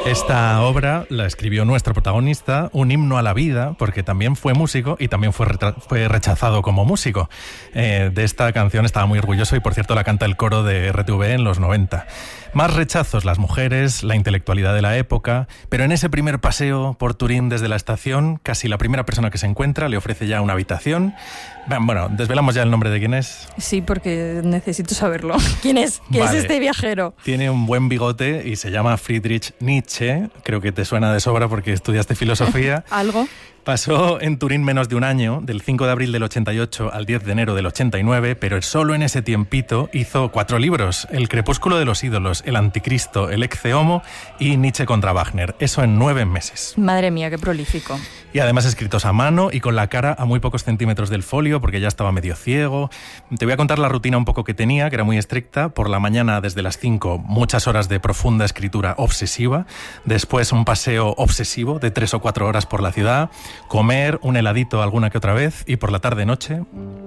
Esta obra la escribió nuestro protagonista, un himno a la vida, porque también fue músico y también fue rechazado como músico. De esta canción estaba muy orgulloso y, por cierto, la canta el coro de RTV en los 90. Más rechazos, las mujeres, la intelectualidad de la época, pero en ese primer paseo por Turín desde la estación, casi la primera persona que se encuentra le ofrece ya una habitación. Bueno, ¿desvelamos ya el nombre de quién es? Sí, porque necesito saberlo. ¿Quién es? ¿Quién es este viajero? Tiene un buen bigote y se llama Friedrich Nietzsche. Creo que te suena de sobra porque estudiaste filosofía. ¿Algo? Pasó en Turín menos de un año, del 5 de abril del 88 al 10 de enero del 89, pero solo en ese tiempito hizo 4 libros: El crepúsculo de los ídolos, El anticristo, El ecce homo y Nietzsche contra Wagner. Eso en 9 meses. Madre mía, qué prolífico. Y además escritos a mano y con la cara a muy pocos centímetros del folio porque ya estaba medio ciego. Te voy a contar la rutina un poco que tenía, que era muy estricta. Por la mañana desde las 5, muchas horas de profunda escritura obsesiva. Después un paseo obsesivo de 3 o 4 horas por la ciudad. Comer un heladito alguna que otra vez y por la tarde-noche...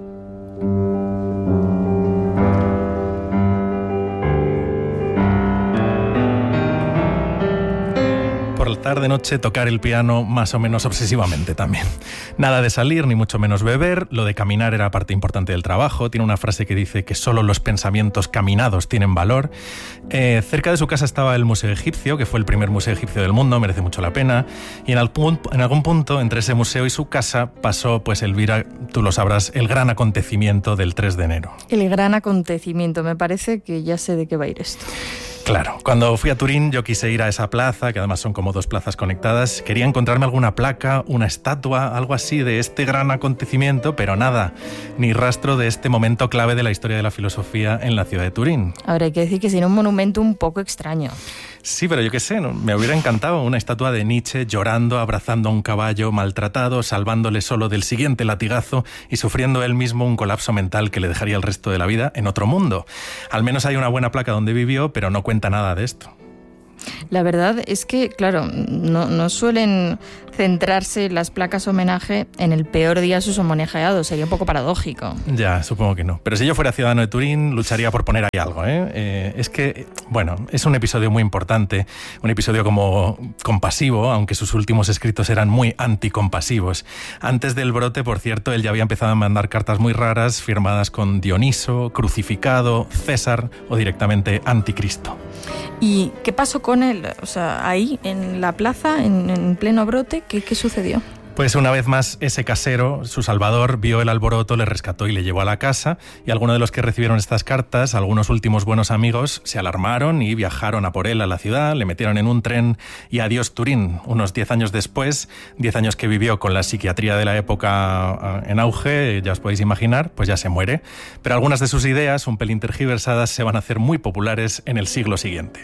por la tarde-noche tocar el piano más o menos obsesivamente también. Nada de salir, ni mucho menos beber. Lo de caminar era parte importante del trabajo. Tiene una frase que dice que solo los pensamientos caminados tienen valor. Cerca de su casa estaba el Museo Egipcio, que fue el primer museo egipcio del mundo, merece mucho la pena. Y en algún punto, entre ese museo y su casa, pasó, pues Elvira, tú lo sabrás, el gran acontecimiento del 3 de enero. El gran acontecimiento, me parece que ya sé de qué va a ir esto. Claro, cuando fui a Turín yo quise ir a esa plaza, que además son como 2 plazas conectadas. Quería encontrarme alguna placa, una estatua, algo así de este gran acontecimiento, pero nada, ni rastro de este momento clave de la historia de la filosofía en la ciudad de Turín. Ahora hay que decir que sería un monumento un poco extraño. Sí, pero yo qué sé, ¿no? Me hubiera encantado una estatua de Nietzsche llorando, abrazando a un caballo maltratado, salvándole solo del siguiente latigazo y sufriendo él mismo un colapso mental que le dejaría el resto de la vida en otro mundo. Al menos hay una buena placa donde vivió, pero no cuenta nada de esto. La verdad es que, claro, no suelen centrarse las placas homenaje en el peor día de sus homenajeados. Sería un poco paradójico. Ya, supongo que no. Pero si yo fuera ciudadano de Turín, lucharía por poner ahí algo, ¿eh? Es que, bueno, es un episodio muy importante, un episodio como compasivo, aunque sus últimos escritos eran muy anticompasivos. Antes del brote, por cierto, él ya había empezado a mandar cartas muy raras, firmadas con Dioniso, Crucificado, César o directamente Anticristo. ¿Y qué pasó con él? O sea, ahí, en la plaza, en pleno brote, ¿qué sucedió? Pues una vez más ese casero, su salvador, vio el alboroto, le rescató y le llevó a la casa, y algunos de los que recibieron estas cartas, algunos últimos buenos amigos, se alarmaron y viajaron a por él a la ciudad, le metieron en un tren y adiós Turín. Unos 10 años después, 10 años que vivió con la psiquiatría de la época en auge, ya os podéis imaginar, pues ya se muere. Pero algunas de sus ideas, un pelín tergiversadas, se van a hacer muy populares en el siglo siguiente.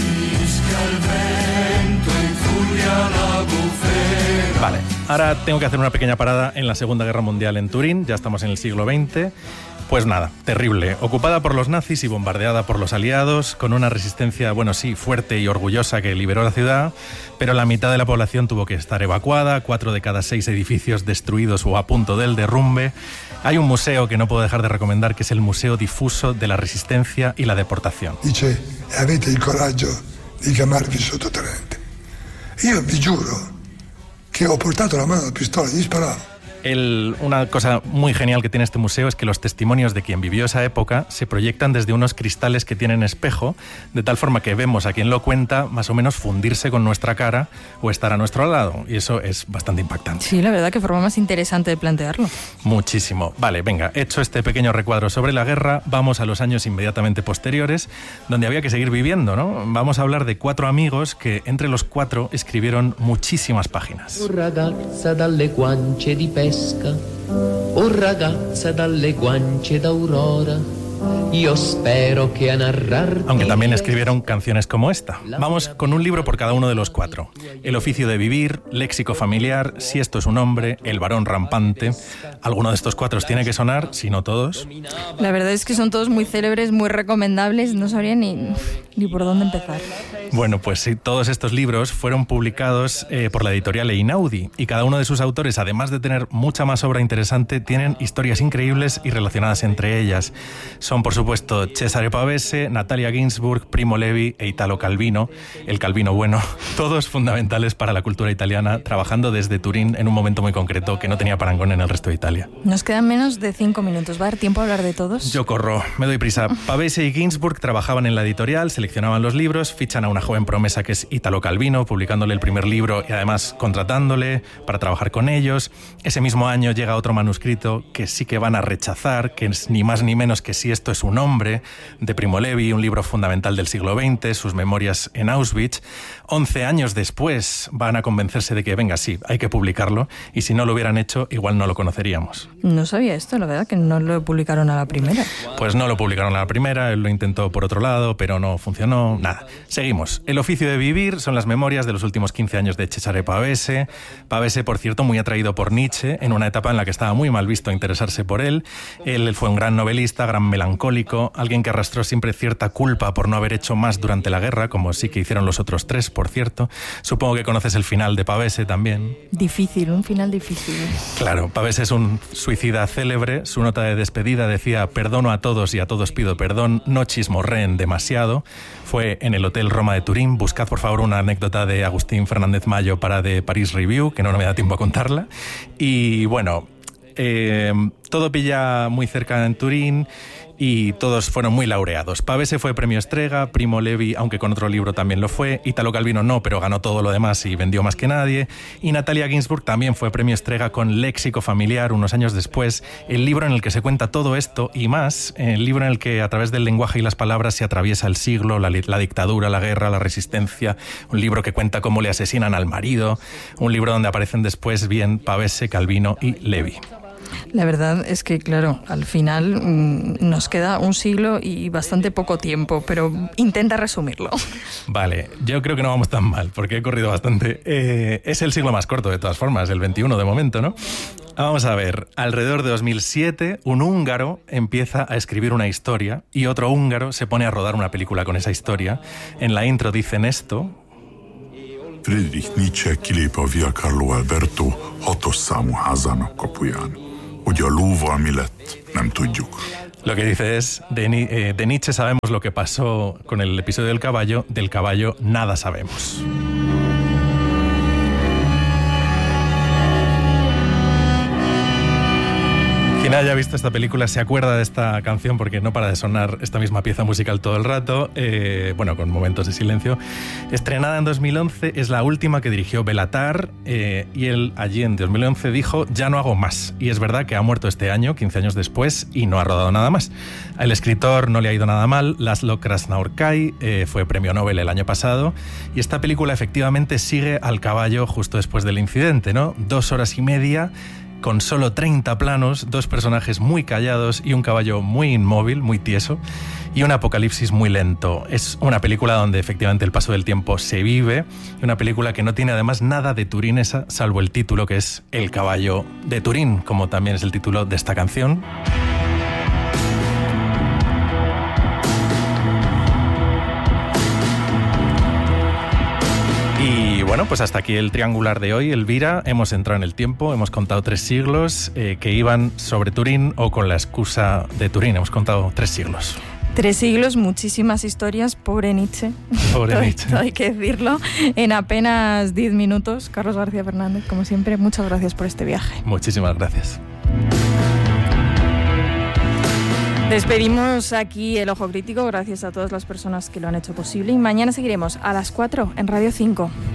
Vale, ahora tengo que hacer una pequeña parada en la Segunda Guerra Mundial en Turín, ya estamos en el siglo XX. Pues nada, terrible, ocupada por los nazis y bombardeada por los aliados, con una resistencia, bueno sí, fuerte y orgullosa que liberó la ciudad, pero la mitad de la población tuvo que estar evacuada, 4 de cada 6 edificios destruidos o a punto del derrumbe. Hay un museo que no puedo dejar de recomendar, que es el Museo Difuso de la Resistencia y la Deportación. Dice, avete il coraggio di chiamarvi sottotenente. Io vi giuro que ho portato la mano alla pistola e disparavo. Una cosa muy genial que tiene este museo es que los testimonios de quien vivió esa época se proyectan desde unos cristales que tienen espejo, de tal forma que vemos a quien lo cuenta más o menos fundirse con nuestra cara o estar a nuestro lado, y eso es bastante impactante. Sí, la verdad que forma más interesante de plantearlo. Muchísimo. Vale, venga, hecho este pequeño recuadro sobre la guerra, vamos a los años inmediatamente posteriores, donde había que seguir viviendo, ¿no? Vamos a hablar de 4 amigos que entre los 4 escribieron muchísimas páginas. Ragazza dalle guance di pesca, o ragazza dalle guance d'aurora, io spero che a narrar. Aunque también escribieron canciones como esta. Vamos con un libro por cada uno de los 4. El oficio de vivir, léxico familiar, si esto es un hombre, el varón rampante. Alguno de estos 4 os tiene que sonar, si no todos. La verdad es que son todos muy célebres, muy recomendables, no sabría ni por dónde empezar. Bueno, pues sí, todos estos libros fueron publicados por la editorial Einaudi, y cada uno de sus autores, además de tener mucha más obra interesante, tienen historias increíbles y relacionadas entre ellas. Son, por supuesto, Cesare Pavese, Natalia Ginzburg, Primo Levi e Italo Calvino, el Calvino bueno, todos fundamentales para la cultura italiana, trabajando desde Turín en un momento muy concreto que no tenía parangón en el resto de Italia. Nos quedan menos de 5 minutos. ¿Va a dar tiempo a hablar de todos? Yo corro, me doy prisa. Pavese y Ginzburg trabajaban en la editorial, seleccionaban los libros, fichan a una joven promesa que es Italo Calvino, publicándole el primer libro y además contratándole para trabajar con ellos. Ese mismo año llega otro manuscrito que sí que van a rechazar, que es ni más ni menos que Si esto es un hombre, de Primo Levi, un libro fundamental del siglo XX, sus memorias en Auschwitz. 11 años después van a convencerse de que, venga, sí, hay que publicarlo, y si no lo hubieran hecho, igual no lo conoceríamos. No sabía esto, la verdad, que no lo publicaron a la primera. Pues no lo publicaron a la primera, él lo intentó por otro lado, pero no funcionó, nada. Seguimos. El oficio de vivir son las memorias de los últimos 15 años de Cesare Pavese. Pavese, por cierto, muy atraído por Nietzsche, en una etapa en la que estaba muy mal visto interesarse por él. Él fue un gran novelista, gran melancólico, alguien que arrastró siempre cierta culpa por no haber hecho más durante la guerra, como sí que hicieron los otros tres, por cierto. Supongo que conoces el final de Pavese también. Difícil, un final difícil. Claro, Pavese es un suicida célebre. Su nota de despedida decía: perdono a todos y a todos pido perdón, no chismorreen demasiado. Fue en el Hotel Roma de Turín. Buscad, por favor, una anécdota de Agustín Fernández Mayo para The Paris Review, que no me da tiempo a contarla. Y bueno, todo pilla muy cerca en Turín y todos fueron muy laureados. Pavese fue premio Strega, Primo Levi, aunque con otro libro también lo fue, Italo Calvino no, pero ganó todo lo demás y vendió más que nadie, y Natalia Ginzburg también fue premio Strega con Léxico familiar unos años después, el libro en el que se cuenta todo esto y más, el libro en el que a través del lenguaje y las palabras se atraviesa el siglo, la dictadura, la guerra, la resistencia, un libro que cuenta cómo le asesinan al marido, un libro donde aparecen después bien Pavese, Calvino y Levi. La verdad es que, claro, al final nos queda un siglo y bastante poco tiempo, pero intenta resumirlo. Vale, yo creo que no vamos tan mal, porque he corrido bastante. Es el siglo más corto, de todas formas, el 21 de momento, ¿no? Vamos a ver, alrededor de 2007, un húngaro empieza a escribir una historia y otro húngaro se pone a rodar una película con esa historia. En la intro dicen esto: Friedrich Nietzsche kilép a Via Carlo Alberto 6-os számú házának kapuján. Hogy a lóval mi lett, nem tudjuk. Lo que dice es, de Nietzsche sabemos lo que pasó con el episodio del caballo nada sabemos. Quien haya visto esta película se acuerda de esta canción porque no para de sonar esta misma pieza musical todo el rato, bueno, con momentos de silencio. Estrenada en 2011, es la última que dirigió Béla Tarr, y él allí en 2011 dijo: ya no hago más. Y es verdad que ha muerto este año, 15 años después, y no ha rodado nada más. Al escritor no le ha ido nada mal. Laszlo Krasznaorkai fue premio Nobel el año pasado, y esta película efectivamente sigue al caballo justo después del incidente, ¿no? 2 horas y media, con solo 30 planos, 2 personajes muy callados y un caballo muy inmóvil, muy tieso, y un apocalipsis muy lento. Es una película donde efectivamente el paso del tiempo se vive, una película que no tiene además nada de turinesa, salvo el título, que es El caballo de Turín, como también es el título de esta canción. Y bueno, pues hasta aquí el triangular de hoy, Elvira. Hemos entrado en el tiempo, hemos contado 3 siglos que iban sobre Turín o con la excusa de Turín. Hemos contado 3 siglos. 3 siglos, muchísimas historias, pobre Nietzsche. Pobre Nietzsche. Esto hay que decirlo. En apenas 10 minutos, Carlos García Fernández, como siempre, muchas gracias por este viaje. Muchísimas gracias. Despedimos aquí el Ojo Crítico, gracias a todas las personas que lo han hecho posible, y mañana seguiremos a las 4 en Radio 5.